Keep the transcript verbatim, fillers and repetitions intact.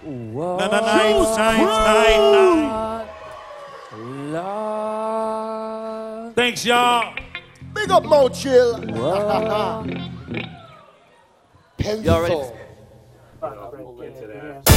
What? No, no, nice, nice, nice, nice. Thanks, y'all. Big up, Mo Chill. Y'all ready? I'll get to that.